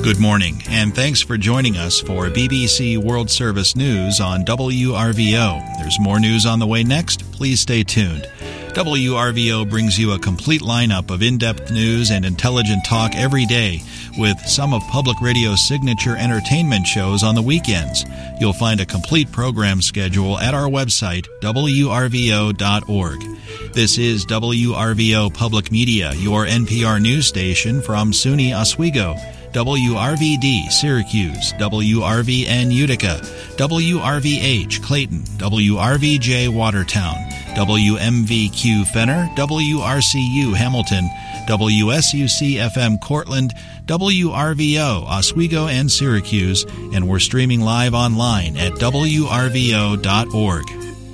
Good morning, and thanks for joining us for BBC World Service News on WRVO. There's more news on the way next. Please stay tuned. WRVO brings you a complete lineup of in-depth news and intelligent talk every day, with some of Public Radio's signature entertainment shows on the weekends. You'll find a complete program schedule at our website, wrvo.org. This is WRVO Public Media, your NPR news station from SUNY Oswego, WRVD Syracuse, WRVN Utica, WRVH Clayton, WRVJ Watertown, WMVQ Fenner, WRCU Hamilton, WSUC-FM Cortland, WRVO Oswego and Syracuse, and we're streaming live online at wrvo.org.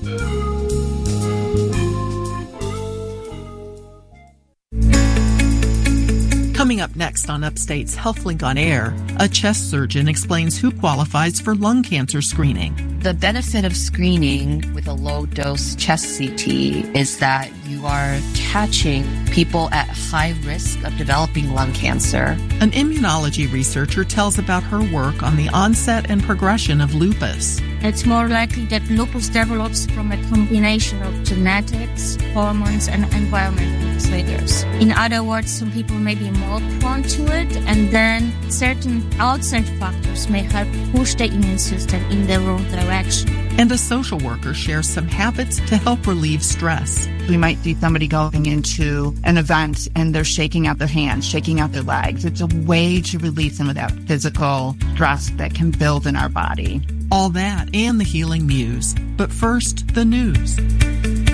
Coming up next on Upstate's HealthLink on Air, a chest surgeon explains who qualifies for lung cancer screening. The benefit of screening with a low-dose chest CT is that you are catching people at high risk of developing lung cancer. An immunology researcher tells about her work on the onset and progression of lupus. It's more likely that lupus develops from a combination of genetics, hormones, and environmental triggers. In other words, some people may be more prone to it, and then certain outside factors may help push the immune system in the wrong direction. And a social worker shares some habits to help relieve stress. We might see somebody going into an event and they're shaking out their hands, shaking out their legs. It's a way to release some of that physical stress that can build in our body. All that and the healing muse. But first, the news.